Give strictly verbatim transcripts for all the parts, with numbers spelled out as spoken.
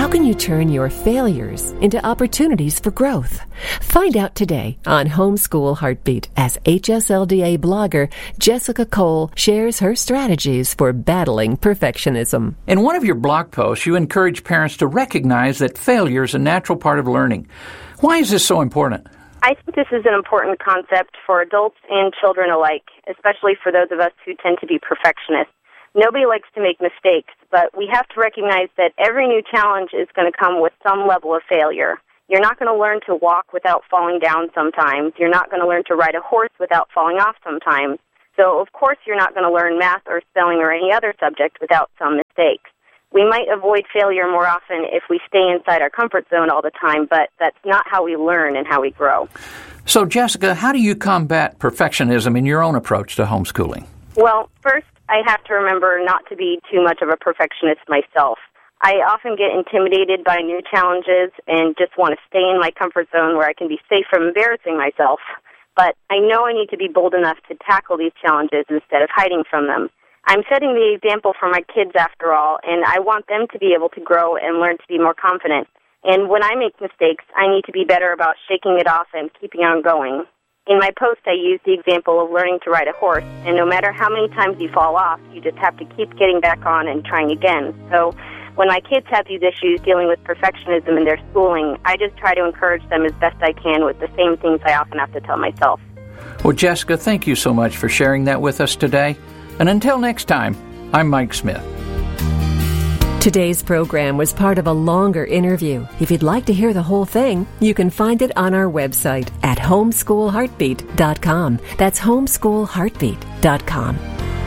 How can you turn your failures into opportunities for growth? Find out today on Homeschool Heartbeat as H S L D A blogger Jessica Cole shares her strategies for battling perfectionism. In one of your blog posts, you encourage parents to recognize that failure is a natural part of learning. Why is this so important? I think this is an important concept for adults and children alike, especially for those of us who tend to be perfectionists. Nobody likes to make mistakes, but we have to recognize that every new challenge is going to come with some level of failure. You're not going to learn to walk without falling down sometimes. You're not going to learn to ride a horse without falling off sometimes. So, of course, you're not going to learn math or spelling or any other subject without some mistakes. We might avoid failure more often if we stay inside our comfort zone all the time, but that's not how we learn and how we grow. So, Jessica, how do you combat perfectionism in your own approach to homeschooling? Well, first, I have to remember not to be too much of a perfectionist myself. I often get intimidated by new challenges and just want to stay in my comfort zone where I can be safe from embarrassing myself. But I know I need to be bold enough to tackle these challenges instead of hiding from them. I'm setting the example for my kids, after all, and I want them to be able to grow and learn to be more confident. And when I make mistakes, I need to be better about shaking it off and keeping on going. In my post, I use the example of learning to ride a horse, and no matter how many times you fall off, you just have to keep getting back on and trying again. So when my kids have these issues dealing with perfectionism in their schooling, I just try to encourage them as best I can with the same things I often have to tell myself. Well, Jessica, thank you so much for sharing that with us today. And until next time, I'm Mike Smith. Today's program was part of a longer interview. If you'd like to hear the whole thing, you can find it on our website at homeschool heartbeat dot com. That's homeschool heartbeat dot com.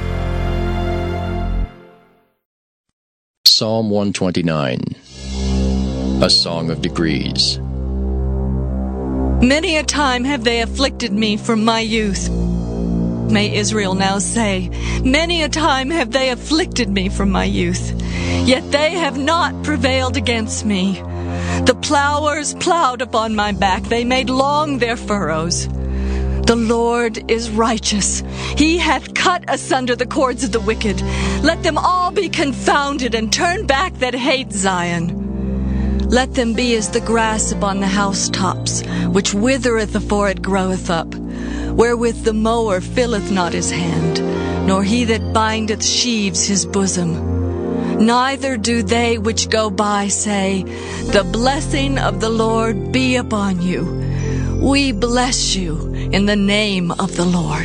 Psalm one twenty-nine, a song of decrees. Many a time have they afflicted me from my youth. May Israel now say, many a time have they afflicted me from my youth, yet they have not prevailed against me. The plowers plowed upon my back, they made long their furrows. The Lord is righteous. He hath cut asunder the cords of the wicked. Let them all be confounded and turn back that hate Zion. Let them be as the grass upon the housetops, which withereth afore it groweth up, wherewith the mower filleth not his hand, nor he that bindeth sheaves his bosom. Neither do they which go by say, the blessing of the Lord be upon you. We bless you in the name of the Lord.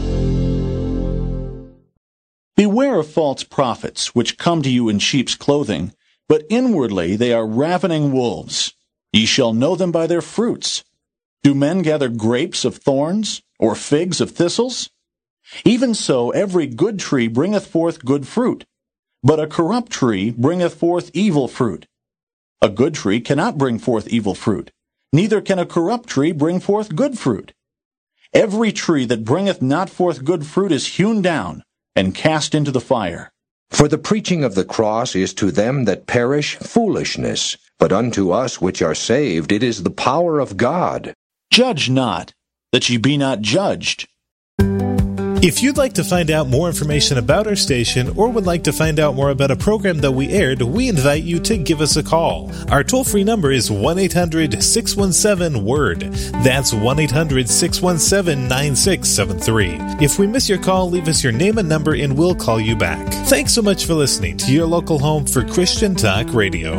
Beware of false prophets, which come to you in sheep's clothing, but inwardly they are ravening wolves. Ye shall know them by their fruits. Do men gather grapes of thorns, or figs of thistles? Even so every good tree bringeth forth good fruit, but a corrupt tree bringeth forth evil fruit. A good tree cannot bring forth evil fruit, neither can a corrupt tree bring forth good fruit. Every tree that bringeth not forth good fruit is hewn down, and cast into the fire. For the preaching of the cross is to them that perish foolishness, but unto us which are saved it is the power of God. Judge not, that ye be not judged. If you'd like to find out more information about our station or would like to find out more about a program that we aired, we invite you to give us a call. Our toll-free number is one eight hundred six one seven word. That's one eight hundred six one seven nine six seven three. If we miss your call, leave us your name and number and we'll call you back. Thanks so much for listening to your local home for Christian Talk Radio.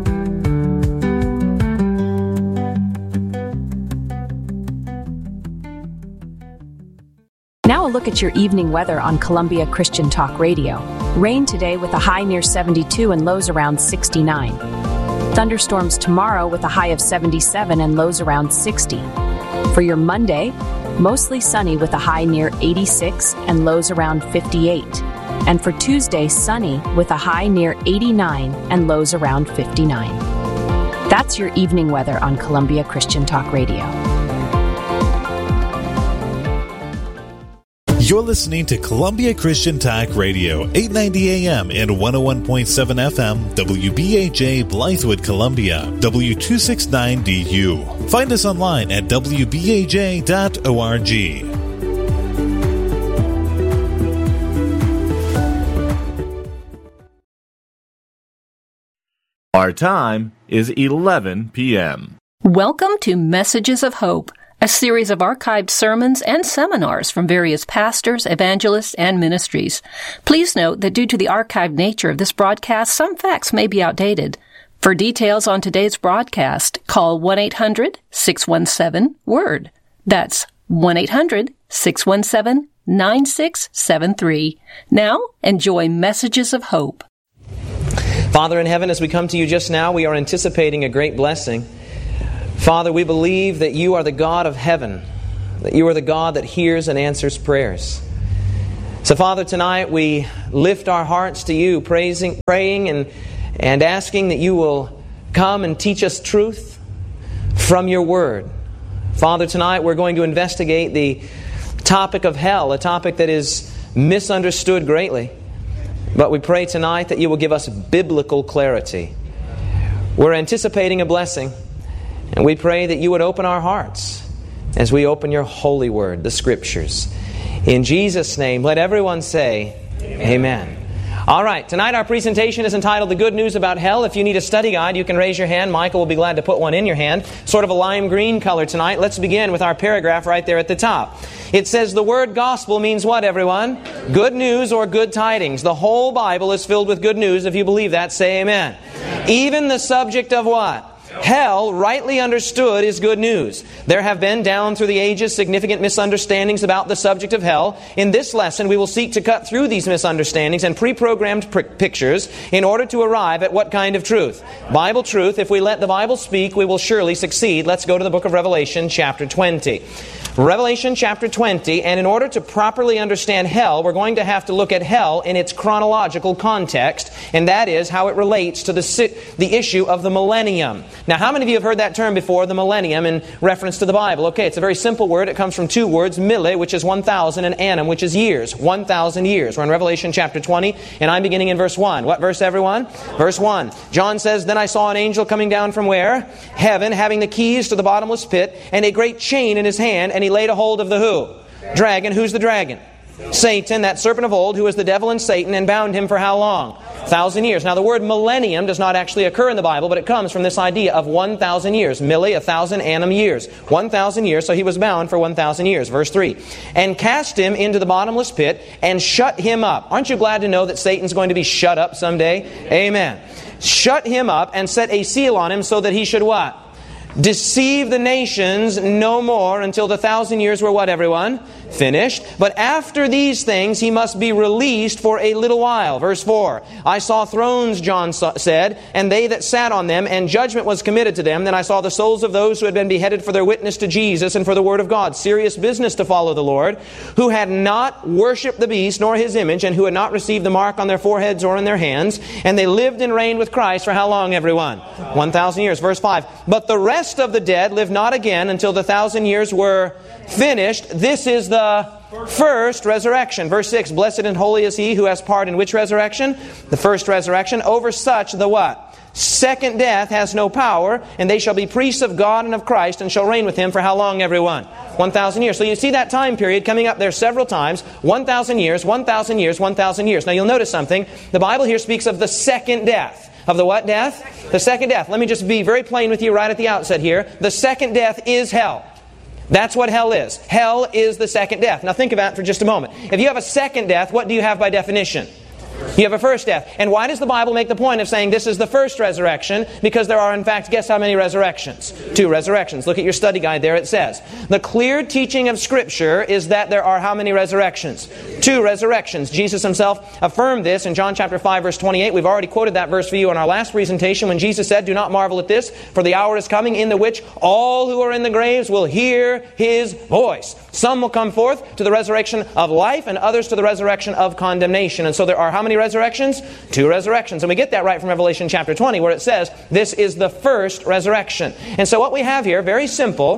Now a look at your evening weather on Columbia Christian Talk Radio. Rain today with a high near seventy-two and lows around sixty-nine. Thunderstorms tomorrow with a high of seventy-seven and lows around sixty. For your Monday, mostly sunny with a high near eighty-six and lows around fifty-eight. And for Tuesday, sunny with a high near eighty-nine and lows around fifty-nine. That's your evening weather on Columbia Christian Talk Radio. You're listening to Columbia Christian Talk Radio, eight ninety A M and one oh one point seven F M, W B H A Blythewood, Columbia, W two sixty-nine D U. Find us online at W B H A dot org. Our time is eleven p.m. Welcome to Messages of Hope, a series of archived sermons and seminars from various pastors, evangelists, and ministries. Please note that due to the archived nature of this broadcast, some facts may be outdated. For details on today's broadcast, call one eight hundred six one seven WORD. That's one eight hundred six one seven nine six seven three. Now, enjoy Messages of Hope. Father in heaven, as we come to you just now, we are anticipating a great blessing. Father, we believe that you are the God of heaven, that you are the God that hears and answers prayers. So, Father, tonight we lift our hearts to you, praising, praying and, and asking that you will come and teach us truth from your word. Father, tonight we're going to investigate the topic of hell, a topic that is misunderstood greatly. But we pray tonight that you will give us biblical clarity. We're anticipating a blessing, and we pray that you would open our hearts as we open your holy word, the Scriptures. In Jesus' name, let everyone say, Amen. Amen. All right, tonight our presentation is entitled The Good News About Hell. If you need a study guide, you can raise your hand. Michael will be glad to put one in your hand. Sort of a lime green color tonight. Let's begin with our paragraph right there at the top. It says the word gospel means what, everyone? Good news or good tidings. The whole Bible is filled with good news. If you believe that, say amen. Amen. Even the subject of what? Hell, rightly understood, is good news. There have been, down through the ages, significant misunderstandings about the subject of hell. In this lesson, we will seek to cut through these misunderstandings and pre-programmed pr- pictures in order to arrive at what kind of truth? Bible truth. If we let the Bible speak, we will surely succeed. Let's go to the book of Revelation, chapter twenty. Revelation chapter twenty, and in order to properly understand hell, we're going to have to look at hell in its chronological context, and that is how it relates to the, the issue of the millennium. Now, how many of you have heard that term before, the millennium, in reference to the Bible? Okay, it's a very simple word. It comes from two words, mille, which is one thousand, and annum, which is years. one thousand years. We're in Revelation chapter twenty, and I'm beginning in verse one. What verse, everyone? Verse one. John says, Then I saw an angel coming down from where? Heaven, having the keys to the bottomless pit, and a great chain in his hand, and he laid a hold of the who? Dragon. Who's the dragon? Satan, that serpent of old, who is the devil and Satan, and bound him for how long? Thousand years. Now, the word millennium does not actually occur in the Bible, but it comes from this idea of one thousand years. Mille, a thousand, annum, years. One thousand years, so he was bound for one thousand years. Verse three. And cast him into the bottomless pit, and shut him up. Aren't you glad to know that Satan's going to be shut up someday? Amen. Shut him up, and set a seal on him, so that he should what? Deceive the nations no more until the thousand years were what, everyone? Finished. But after these things he must be released for a little while. Verse four. I saw thrones, John said, and they that sat on them, and judgment was committed to them. Then I saw the souls of those who had been beheaded for their witness to Jesus and for the word of God. Serious business to follow the Lord. Who had not worshipped the beast nor his image, and who had not received the mark on their foreheads or in their hands. And they lived and reigned with Christ for how long, everyone? One thousand years. Verse five. But the rest of the dead live not again until the thousand years were finished. This is the first resurrection. Verse six. Blessed and holy is he who has part in which resurrection? The first resurrection. Over such the what? Second death has no power, and they shall be priests of God and of Christ, and shall reign with him for how long, everyone? One thousand years. So you see that time period coming up there several times. One thousand years, one thousand years, one thousand years. Now you'll notice something. The Bible here speaks of the second death. Of the what death? The second death. Let me just be very plain with you right at the outset here. The second death is hell. That's what hell is. Hell is the second death. Now think about it for just a moment. If you have a second death, what do you have by definition? You have a first death. And why does the Bible make the point of saying this is the first resurrection? Because there are, in fact, guess how many resurrections? Two resurrections. Look at your study guide there. It says, the clear teaching of Scripture is that there are how many resurrections? Two resurrections. Jesus himself affirmed this in John chapter five, verse twenty-eight. We've already quoted that verse for you in our last presentation when Jesus said, do not marvel at this, for the hour is coming in the which all who are in the graves will hear His voice. Some will come forth to the resurrection of life, and others to the resurrection of condemnation. And so there are how many resurrections? Two resurrections. And we get that right from Revelation chapter twenty, where it says, this is the first resurrection. And so what we have here, very simple,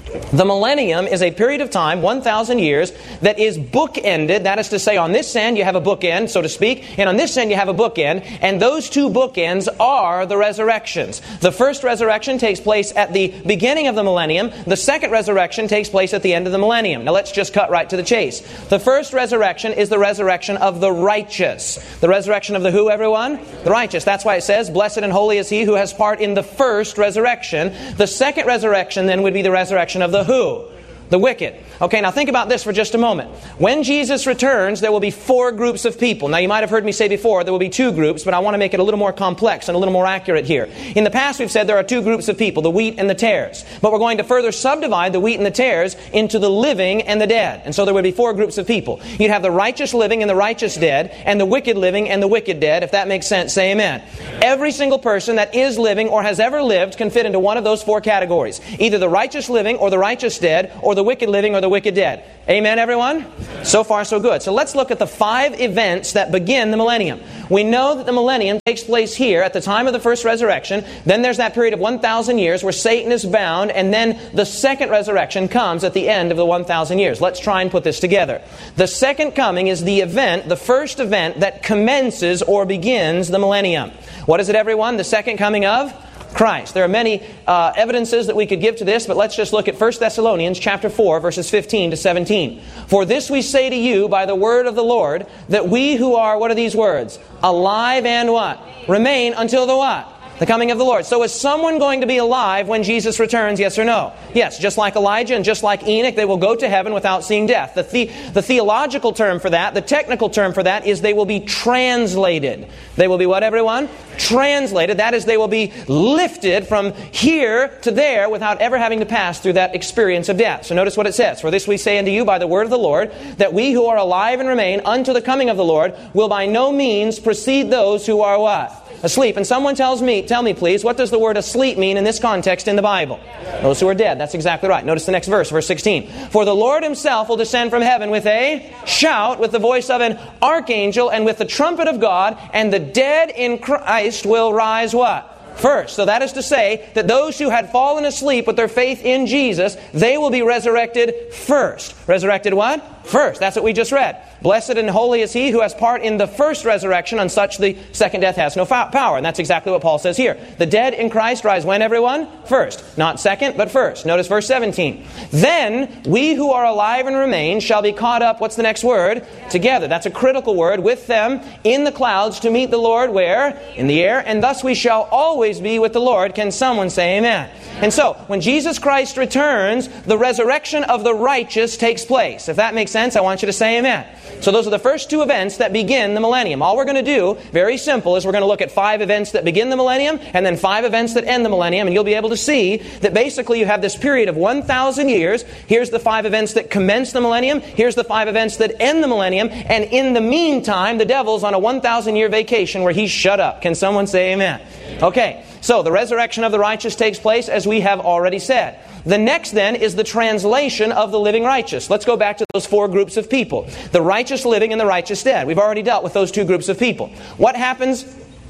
The millennium is a period of time, one thousand years, that is bookended. That is to say, on this end you have a bookend, so to speak, and on this end you have a bookend, and those two bookends are the resurrections. The first resurrection takes place at the beginning of the millennium. The second resurrection takes place at the end of the millennium. Now let's just cut right to the chase. The first resurrection is the resurrection of the righteous. The resurrection of the who, everyone? The righteous. That's why it says, blessed and holy is he who has part in the first resurrection. The second resurrection then would be the resurrection of the who? The wicked. Okay, now think about this for just a moment. When Jesus returns, there will be four groups of people. Now you might have heard me say before, there will be two groups, but I want to make it a little more complex and a little more accurate here. In the past we've said there are two groups of people, the wheat and the tares. But we're going to further subdivide the wheat and the tares into the living and the dead. And so there would be four groups of people. You'd have the righteous living and the righteous dead, and the wicked living and the wicked dead. If that makes sense, say amen. Every single person that is living or has ever lived can fit into one of those four categories. Either the righteous living or the righteous dead, or the wicked living or the wicked dead. Amen, everyone? So far, so good. So let's look at the five events that begin the millennium. We know that the millennium takes place here at the time of the first resurrection. Then there's that period of one thousand years where Satan is bound. And then the second resurrection comes at the end of the one thousand years. Let's try and put this together. The second coming is the event, the first event that commences or begins the millennium. What is it, everyone? The second coming of Christ. There are many uh, evidences that we could give to this, but let's just look at First Thessalonians chapter four, verses fifteen to seventeen. For this we say to you by the word of the Lord, that we who are, what are these words? Alive and what? Remain until the what? The coming of the Lord. So is someone going to be alive when Jesus returns, yes or no? Yes, just like Elijah and just like Enoch, they will go to heaven without seeing death. The, the, the theological term for that, the technical term for that is they will be translated. They will be what, everyone? Translated. That is, they will be lifted from here to there without ever having to pass through that experience of death. So notice what it says. For this we say unto you by the word of the Lord, that we who are alive and remain unto the coming of the Lord will by no means precede those who are what? Asleep. And someone tells me, tell me please, what does the word asleep mean in this context in the Bible? Those who are dead. That's exactly right. Notice the next verse, verse sixteen. For the Lord himself will descend from heaven with a shout, with the voice of an archangel, and with the trumpet of God, and the dead in Christ will rise what? First. So that is to say that those who had fallen asleep with their faith in Jesus, they will be resurrected first. Resurrected what? First. That's what we just read. Blessed and holy is he who has part in the first resurrection. On such the second death has no power. And that's exactly what Paul says here. The dead in Christ rise when, everyone? First. Not second, but first. Notice verse seventeen. Then we who are alive and remain shall be caught up, what's the next word? Together. That's a critical word. With them in the clouds to meet the Lord where? In the air. And thus we shall always be with the Lord. Can someone say amen? And so, when Jesus Christ returns, the resurrection of the righteous takes place. If that makes sense, I want you to say amen. So those are the first two events that begin the millennium. All we're going to do, very simple, is we're going to look at five events that begin the millennium and then five events that end the millennium. And you'll be able to see that basically you have this period of one thousand years. Here's the five events that commence the millennium. Here's the five events that end the millennium. And in the meantime, the devil's on a one thousand year vacation where he's shut up. Can someone say amen? Okay. So the resurrection of the righteous takes place, as we have already said. The next then is the translation of the living righteous. Let's go back to those four groups of people. The righteous living and the righteous dead. We've already dealt with those two groups of people. What happens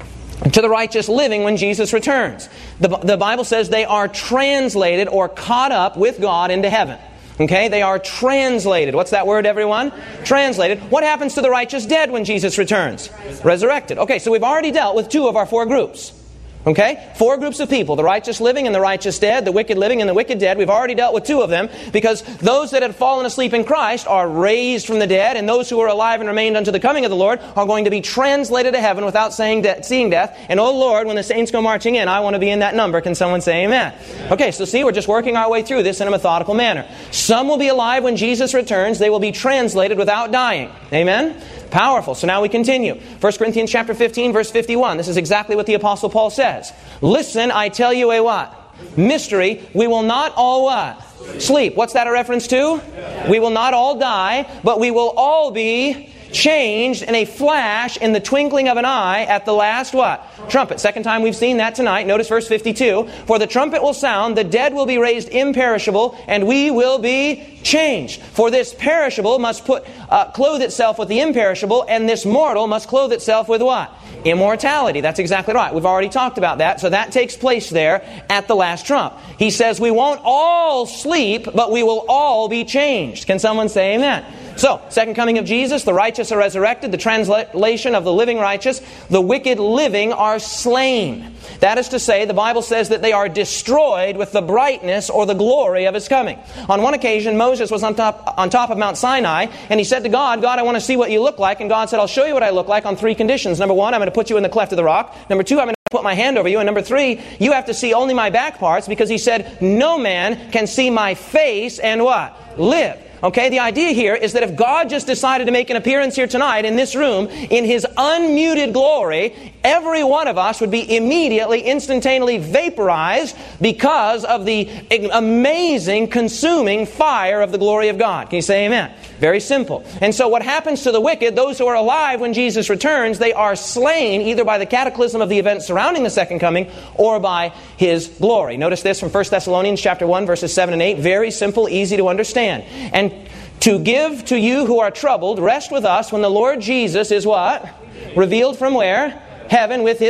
to the righteous living when Jesus returns? The, the Bible says they are translated or caught up with God into heaven. Okay, they are translated. What's that word, everyone? Translated. What happens to the righteous dead when Jesus returns? Resurrected. Okay, so we've already dealt with two of our four groups. Okay? Four groups of people, the righteous living and the righteous dead, the wicked living and the wicked dead. We've already dealt with two of them because those that had fallen asleep in Christ are raised from the dead, and those who are alive and remained unto the coming of the Lord are going to be translated to heaven without saying de- seeing death. And oh Lord, when the saints go marching in, I want to be in that number. Can someone say amen? Okay, so see, we're just working our way through this in a methodical manner. Some will be alive when Jesus returns. They will be translated without dying. Amen? Powerful. So now we continue. First Corinthians chapter fifteen, verse fifty-one. This is exactly what the Apostle Paul says. Listen, I tell you a what? Mystery. We will not all what? Sleep. What's that a reference to? We will not all die, but we will all be changed in a flash, in the twinkling of an eye, at the last what? Trumpet. Second time we've seen that tonight. Notice verse fifty-two. For the trumpet will sound, the dead will be raised imperishable, and we will be changed. For this perishable must put uh, clothe itself with the imperishable, and this mortal must clothe itself with what? Immortality. That's exactly right. We've already talked about that. So that takes place there at the last trump. He says we won't all sleep, but we will all be changed. Can someone say amen? So, second coming of Jesus, the righteous are resurrected, the translation of the living righteous, the wicked living are slain. That is to say, the Bible says that they are destroyed with the brightness or the glory of His coming. On one occasion, Moses was on top, on top of Mount Sinai, and he said to God, God, I want to see what you look like. And God said, I'll show you what I look like on three conditions. Number one, I'm going to put you in the cleft of the rock. Number two, I'm going to put my hand over you. And number three, you have to see only my back parts, because He said, no man can see my face and what? Live. Okay, the idea here is that if God just decided to make an appearance here tonight in this room in His unmuted glory, every one of us would be immediately, instantaneously vaporized because of the amazing, consuming fire of the glory of God. Can you say amen? Very simple. And so what happens to the wicked, those who are alive when Jesus returns, they are slain either by the cataclysm of the events surrounding the second coming or by His glory. Notice this from First Thessalonians chapter one, verses seven and eight. Very simple, easy to understand. And to give to you who are troubled, rest with us when the Lord Jesus is what? Revealed from where? Heaven with His